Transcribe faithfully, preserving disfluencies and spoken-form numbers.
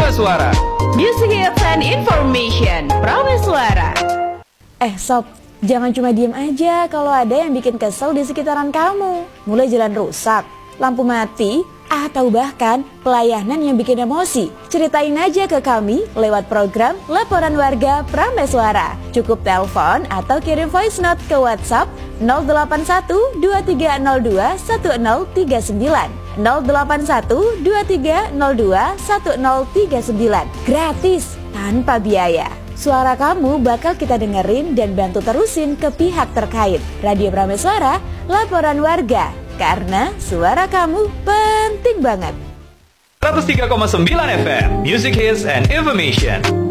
Prameswara. Music hits and information. Prameswara. Eh sob, jangan cuma diem aja kalau ada yang bikin kesel di sekitaran kamu. Mulai jalan rusak, lampu mati, atau bahkan pelayanan yang bikin emosi. Ceritain aja ke kami lewat program Laporan Warga Prameswara. Cukup telepon atau kirim voice note ke WhatsApp nol delapan satu dua tiga nol dua satu nol tiga sembilan nol delapan satu dua tiga nol dua satu nol tiga sembilan. Gratis, tanpa biaya. Suara kamu bakal kita dengerin dan bantu terusin ke pihak terkait. Radio Prameswara, Laporan Warga. Karena suara kamu penting banget. seratus tiga koma sembilan F M, Music Hits and Information.